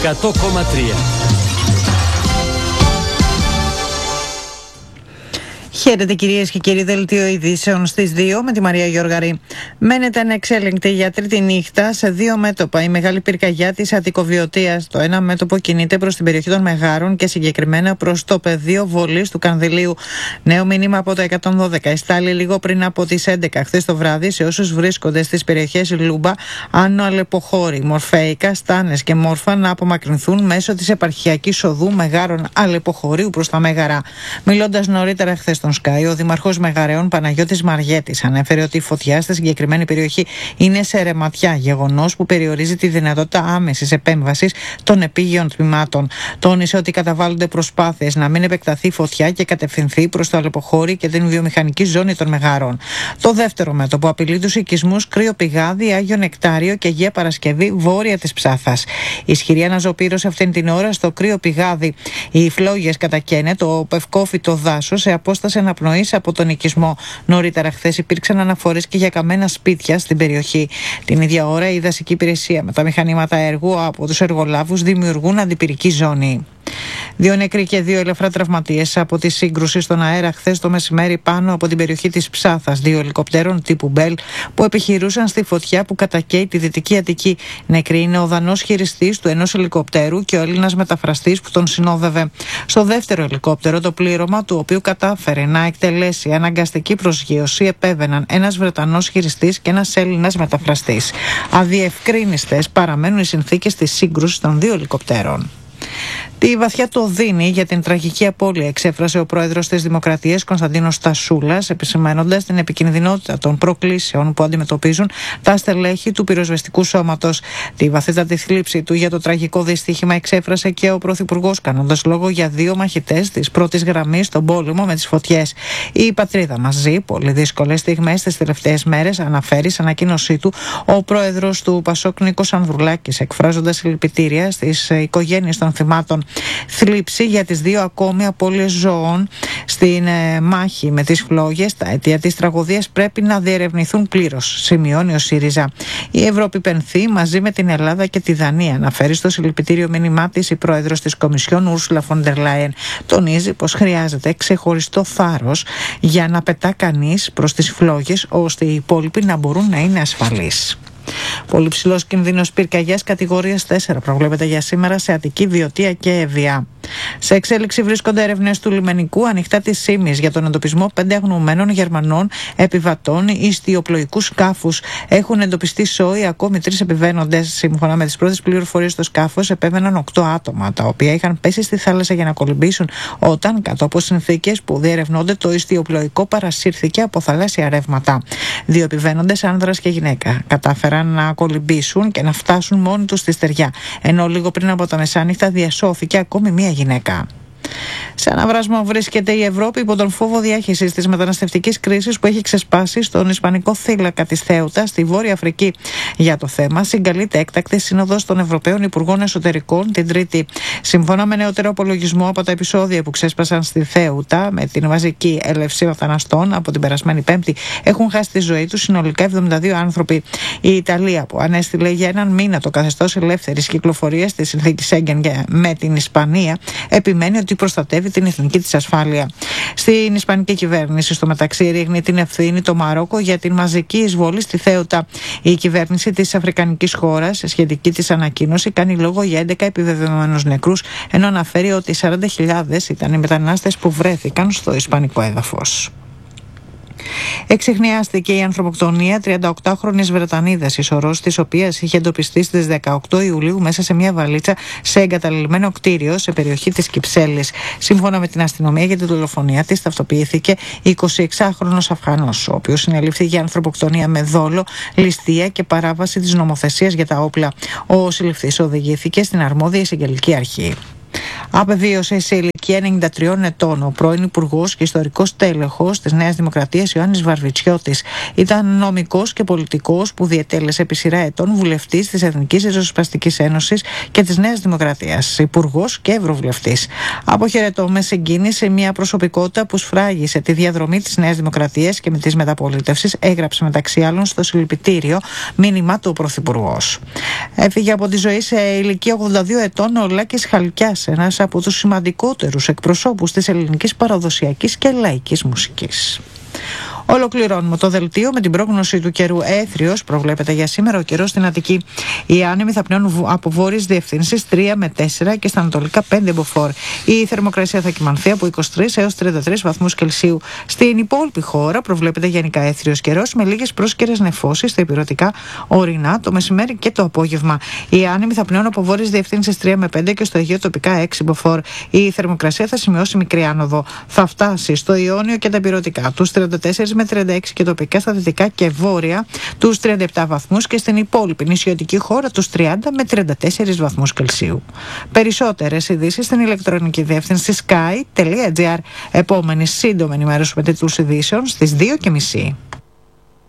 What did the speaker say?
100,3. Χαίρετε κυρίες και κύριοι, δελτίο ειδήσεων στις 2 με τη Μαρία Γιώργαρη. Μένεται ανεξέλεγκτη για τρίτη νύχτα σε δύο μέτωπα η μεγάλη πυρκαγιά της Αττικοβιωτίας. Το ένα μέτωπο κινείται προς την περιοχή των Μεγάρων και συγκεκριμένα προς το πεδίο βολής του Κανδυλίου. Νέο μήνυμα από το 112. Εστάλει λίγο πριν από τις 11 χθες το βράδυ σε όσους βρίσκονται στις περιοχές Λούμπα, Άνω Αλεποχώρη, Μορφέικα, Στάνες και Μόρφα να απομακρυνθούν μέσω της επαρχιακής οδού Μεγάρων Αλεποχωρίου προς τα Μέγαρα. Μιλώντας νωρίτερα χθες στον Sky, ο Δήμαρχος Μεγαρέων Παναγιώτης Μαριέτης ανέφερε ότι η φωτιά στη συγκεκριμένη περιοχή είναι σε ρεματιά, γεγονός που περιορίζει τη δυνατότητα άμεσης επέμβασης των επίγειων τμήματων. Τόνισε ότι καταβάλλονται προσπάθειες να μην επεκταθεί η φωτιά και κατευθυνθεί προς το Αλεποχώρι και την βιομηχανική ζώνη των Μεγαρών. Το δεύτερο μέτωπο απειλεί τους οικισμούς Κρύο Πηγάδι, Άγιο Νεκτάριο και Αγία Παρασκευή, βόρεια της Ψάθας. Ισχυρή αναζωπήρωση αυτήν την ώρα στο Κρύο Πηγάδι. Οι φλόγες κατακαίνε το πευκόφυτο δάσος σε απόσταση αναπνοής από τον οικισμό. Νωρίτερα χθες υπήρξαν αναφορές και για καμένα σπίτια στην περιοχή. Την ίδια ώρα η δασική υπηρεσία με τα μηχανήματα έργου από τους εργολάβους δημιουργούν αντιπυρική ζώνη. 2 νεκροί και 2 ελαφρά τραυματίες από τη σύγκρουση στον αέρα χθες το μεσημέρι πάνω από την περιοχή της Ψάθας. 2 ελικοπτέρων τύπου Μπέλ που επιχειρούσαν στη φωτιά που κατακαίει τη Δυτική Αττική. Νεκροί είναι ο Δανός χειριστής του ενός ελικοπτέρου και ο Έλληνας μεταφραστής που τον συνόδευε. Στο δεύτερο ελικόπτερο, το πλήρωμα του οποίου κατάφερε να εκτελέσει αναγκαστική προσγείωση, επέβαιναν ένας Βρετανός χειριστής και ένας Έλληνας μεταφραστής. Αδιευκρίνιστες παραμένουν οι συνθήκες της σύγκρουσης των 2 ελικοπτέρων. Τη βαθιά το δίνει για την τραγική απώλεια εξέφρασε ο πρόεδρος της Δημοκρατίας Κωνσταντίνος Στασούλας, επισημαίνοντας την επικινδυνότητα των προκλήσεων που αντιμετωπίζουν τα στελέχη του πυροσβεστικού σώματος. Τη βαθύτατη θλίψη του για το τραγικό δυστύχημα εξέφρασε και ο Πρωθυπουργός, κάνοντας λόγο για 2 μαχητές της πρώτης γραμμής στον πόλεμο με τις φωτιές. Η πατρίδα μας ζει πολύ δύσκολες στιγμές τις τελευταίες μέρες, αναφέρει σε ανακοίνωσή του ο πρόεδρος του Πασόκ Νίκος Ανδρουλάκης, εκφράζοντας συλληπιτήρια στις οικογένειες των θυμάτων. Θλίψη για τις 2 ακόμη απώλειες ζωών στην μάχη με τις φλόγες. Τα αιτία της τραγωδίας πρέπει να διερευνηθούν πλήρως, σημειώνει ο ΣΥΡΙΖΑ. Η Ευρώπη πενθεί μαζί με την Ελλάδα και τη Δανία, αναφέρει στο συλληπιτήριο μήνυμά της η πρόεδρος της Κομισιόν Ούρσουλα φον ντερ Λάιεν. Τονίζει πως χρειάζεται ξεχωριστό θάρρος για να πετά κανείς προς τις φλόγες, ώστε οι υπόλοιποι να μπορούν να είναι ασφαλείς. Πολύ ψηλός κινδύνος πυρκαγιάς κατηγορίας 4 προβλέπεται για σήμερα σε Αττική, Βιωτία και Εύβοια. Σε εξέλιξη βρίσκονται έρευνες του λιμενικού ανοιχτά της Σύμης για τον εντοπισμό 5 αγνοωμένων Γερμανών επιβατών ιστιοπλοϊκού σκάφους. Έχουν εντοπιστεί σόι ακόμη 3 επιβαίνοντες. Σύμφωνα με τις πρώτες πληροφορίες, στο σκάφος επέβαιναν 8 άτομα, τα οποία είχαν πέσει στη θάλασσα για να κολυμπήσουν, όταν, κάτω από συνθήκες που διερευνώνται, το ιστιοπλοϊκό παρασύρθηκε από θαλάσσια ρεύματα. 2 επιβαίνοντες, άνδρας και γυναίκα, κατάφεραν να κολυμπήσουν και να φτάσουν μόνοι τους στη στεριά, ενώ λίγο πριν από τα μεσάνυχτα διασώθηκε ακόμη μία γυναίκα. Σε αναβράσμα βρίσκεται η Ευρώπη υπό τον φόβο διάχυσης της μεταναστευτικής κρίσης που έχει ξεσπάσει στον Ισπανικό θύλακα της Θέουτα στη Βόρεια Αφρική. Για το θέμα συγκαλείται έκτακτη σύνοδος των Ευρωπαίων Υπουργών Εσωτερικών την Τρίτη. Σύμφωνα με νεότερο απολογισμό από τα επεισόδια που ξέσπασαν στη Θέουτα με την μαζική έλευση μεταναστών από την περασμένη Πέμπτη, έχουν χάσει τη ζωή τους συνολικά 72 άνθρωποι. Η Ιταλία, που ανέστηλε για έναν μήνα το καθεστώς ελεύθερης κυκλοφορίας της συνθήκης Σέγγεν με την Ισπανία, επιμένει ότι προστατεύει την εθνική της ασφάλεια. Στην Ισπανική κυβέρνηση, στο μεταξύ, ρίχνει την ευθύνη το Μαρόκο για την μαζική εισβολή στη Θέουτα. Η κυβέρνηση της αφρικανικής χώρας, σε σχετική της ανακοίνωση, κάνει λόγο για 11 επιβεβαιωμένους νεκρούς, ενώ αναφέρει ότι 40.000 ήταν οι μετανάστες που βρέθηκαν στο ισπανικό έδαφος. Εξιχνιάστηκε η ανθρωποκτονία 38χρονης Βρετανίδας, η σωρός της οποίας είχε εντοπιστεί στις 18 Ιουλίου μέσα σε μια βαλίτσα σε εγκαταλελειμμένο κτίριο σε περιοχή της Κυψέλης. Σύμφωνα με την αστυνομία, για τη δολοφονία της ταυτοποιήθηκε 26χρονος Αφγανός, ο οποίος συνελήφθη για ανθρωποκτονία με δόλο, ληστεία και παράβαση της νομοθεσίας για τα όπλα. Ο συλληφθής οδηγήθηκε στην αρμόδια εισαγγελική αρχή. Απεβίωσε σε ηλικία ηλικία 93 ετών. Ο πρώην υπουργός και ιστορικός τέλεχος της Νέας Δημοκρατίας Ιωάννης Βαρβιτσιώτης ήταν νομικός και πολιτικός που διετέλεσε επί σειρά ετών βουλευτής της Εθνικής Ριζοσπαστικής Ένωσης και της Νέας Δημοκρατίας, υπουργός και ευρωβουλευτής. Αποχαιρετώ με συγκίνηση μια προσωπικότητα που σφράγισε τη διαδρομή της Νέας Δημοκρατίας και με της μεταπολίτευσης, έγραψε μεταξύ άλλων στο συλληπιτήριο μήνυμα του Πρωθυπουργός. Έφυγε από τη ζωή σε ηλικία 82 ετών ο Λάκης Χαλκιάς, ένας από τους σημαντικότερους εκπροσώπους της ελληνικής παραδοσιακής και λαϊκής μουσικής. Ολοκληρώνουμε το δελτίο με την πρόγνωση του καιρού. Έθριος προβλέπεται για σήμερα ο καιρός στην Αττική. Οι άνεμοι θα πνέουν από βόρειες διευθύνσεις 3 με 4 και στα ανατολικά 5 μποφόρ. Η θερμοκρασία θα κυμανθεί από 23 έως 33 βαθμούς Κελσίου. Στην υπόλοιπη χώρα προβλέπεται γενικά έθριος καιρός με λίγες πρόσκαιρες νεφώσεις στα ηπειρωτικά ορεινά το μεσημέρι και το απόγευμα. Οι άνεμοι θα πνέουν από βόρειες διευθύνσεις 3 με 5 και στο Αιγαίο τοπικά 6 μποφόρ. Η θερμοκρασία θα σημειώσει μικρή άνοδο. Θα φτάσει στο Ιόνιο και τα ηπειρωτικά τους 34 με 36 και τοπικά στα δυτικά και βόρεια τους 37 βαθμούς και στην υπόλοιπη νησιωτική χώρα τους 30 με 34 βαθμούς Κελσίου. Περισσότερες ειδήσεις στην ηλεκτρονική διεύθυνση sky.gr. Επόμενη σύντομη ενημέρωση με τίτλους ειδήσεων στις 2:30.